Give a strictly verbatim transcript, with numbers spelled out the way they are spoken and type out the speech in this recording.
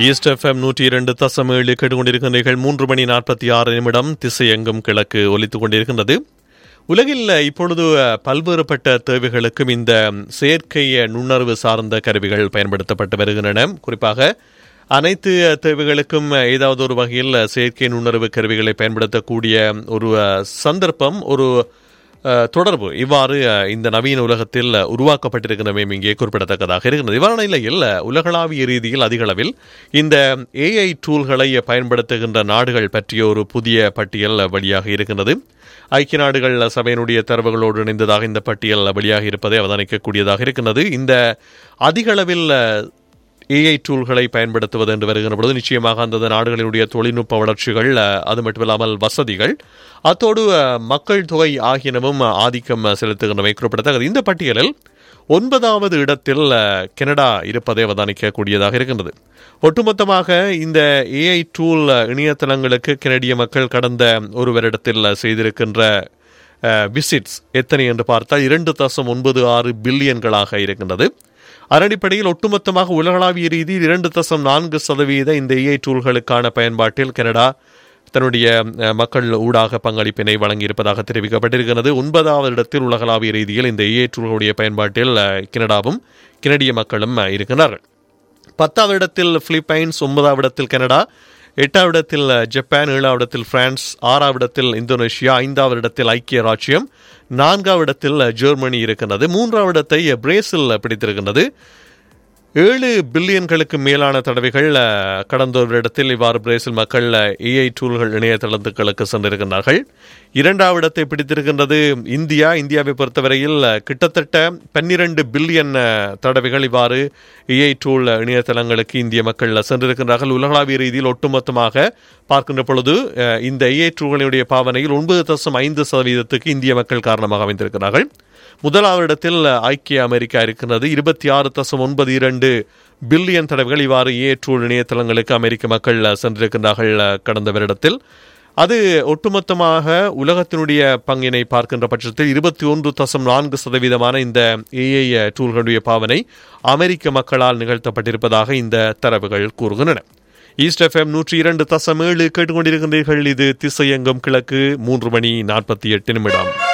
East FM நூற்றி இரண்டு தசம் ஏழு கேட்டுக்கொண்டிருக்கின்றீர்கள். மூன்று மணி நாற்பத்தி ஆறு நிமிடம் திசையெங்கும் கிழக்கு ஒலித்துக் கொண்டிருக்கின்றது. உலகில் இப்பொழுது பல்வேறுபட்ட தேவைகளுக்கும் இந்த செயற்கை நுண்ணறிவு சார்ந்த கருவிகள் பயன்படுத்தப்பட்டு வருகின்றன. குறிப்பாக அனைத்து தேவைகளுக்கும் ஏதாவது ஒரு வகையில் செயற்கை நுண்ணறிவு கருவிகளை பயன்படுத்தக்கூடிய ஒரு சந்தர்ப்பம், ஒரு தொடர்பு இவ்வாறு இந்த நவீன உலகத்தில் உருவாக்கப்பட்டிருக்கின்றமே இங்கே குறிப்பிடத்தக்கதாக இருக்கிறது. இவ்வாறான நிலையில் உலகளாவிய ரீதியில் அதிக அளவில் இந்த ஏஐ டூல்களை பயன்படுத்துகின்ற நாடுகள் பற்றிய ஒரு புதிய பட்டியல் வெளியாக இருக்கின்றது. ஐக்கிய நாடுகள் சபையினுடைய தரவுகளோடு இணைந்ததாக இந்த பட்டியல் வெளியாக இருப்பதை அவதானிக்கக்கூடியதாக இருக்கின்றது. இந்த அதிக அளவில் ஏஐ டூல்களை பயன்படுத்துவது என்று வருகின்ற பொழுது நிச்சயமாக அந்த நாடுகளினுடைய தொழில்நுட்ப வளர்ச்சிகள், அது மட்டுமில்லாமல் வசதிகள், அத்தோடு மக்கள் தொகை ஆகியனவும் ஆதிக்கம் செலுத்துகின்றவை குறிப்பிடத்தக்கது. இந்த பட்டியலில் ஒன்பதாவது இடத்தில் கனடா இருப்பதை அவதானிக்கக்கூடியதாக இருக்கின்றது. ஒட்டுமொத்தமாக இந்த ஏஐ டூல் இணையதளங்களுக்கு கனடிய மக்கள் கடந்த ஒரு வருடத்தில் செய்திருக்கின்ற விசிட்ஸ் எத்தனை என்று பார்த்தால் இரண்டு தசம் ஒன்பது ஆறு பில்லியன்களாக இருக்கின்றது. அதனடிப்படையில் ஒட்டுமொத்தமாக உலகளாவிய ரீதியில் இரண்டு தசம் நான்கு சதவீத இந்த ஏஐ டூல்களுக்கான பயன்பாட்டில் கனடா தன்னுடைய மக்கள் ஊடாக பங்களிப்பினை வழங்கியிருப்பதாக தெரிவிக்கப்பட்டிருக்கிறது. ஒன்பதாவது இடத்தில் உலகளாவிய ரீதியில் இந்த ஏஐ டூல்களுடைய பயன்பாட்டில் கனடாவும் கனடிய மக்களும் இருக்கின்றார்கள். பத்தாவது இடத்தில் பிலிப்பைன்ஸ், ஒன்பதாவது இடத்தில் கனடா, எட்டாவது இடத்தில் ஜப்பான், ஏழாவது இடத்தில் பிரான்ஸ், ஆறாவது இடத்தில் இந்தோனேஷியா, ஐந்தாவது இடத்தில் ஐக்கிய ராச்சியம், நான்காவது இடத்தில் ஜெர்மனி இருக்கின்றது. மூன்றாவது இடத்தை பிரேசில் பிடித்திருக்கின்றது. ஏழு பில்லியன்களுக்கு மேலான தடவைகள் கடந்த ஒரு இடத்தில் இவ்வாறு பிரேசில் மக்கள் ஏஐ டூல்கள் இணையதளத்துக்களுக்கு சென்றிருக்கின்றார்கள். இரண்டாவது இடத்தை பிடித்திருக்கின்றது இந்தியா. இந்தியாவை பொறுத்தவரையில் கிட்டத்தட்ட பன்னிரண்டு பில்லியன் தடவைகள் இவ்வாறு ஏஐ டூல் இணையதளங்களுக்கு இந்திய மக்கள் சென்றிருக்கின்றார்கள். உலகளாவிய ரீதியில் ஒட்டுமொத்தமாக பார்க்கின்ற பொழுது இந்த ஏஐ டூல்களுடைய பாவனையில் ஒன்பது தசம் ஐந்து சதவீதத்துக்கு இந்திய மக்கள் காரணமாக அமைந்திருக்கிறார்கள். முதலாவது இடத்தில் ஐக்கிய அமெரிக்கா இருக்கிறது. இருபத்தி ஆறு தசம் ஒன்பது இரண்டு பில்லியன் தடவைகள் இவ்வாறு ஏஐ டூல் இணையதளங்களுக்கு அமெரிக்க மக்கள் சென்றிருக்கின்றார்கள் கடந்த வருடத்தில். அது ஒட்டுமொத்தமாக உலகத்தினுடைய பங்கினை பார்க்கின்ற பட்சத்தில் இருபத்தி ஒன்று தசம் நான்கு சதவீதமான இந்த ஏஐ டூல்களுடைய பாவனை அமெரிக்க மக்களால் நிகழ்த்தப்பட்டிருப்பதாக இந்த தரவுகள் கூறுகின்றன. ஈஸ்ட் எஃப்எம் நூற்றி இரண்டு தசம் ஏழு கேட்டுக்கொண்டிருக்கின்றீர்கள். இது திசையெங்கும் கிழக்கு. மூன்று மணி நாற்பத்தி எட்டு நிமிடம்.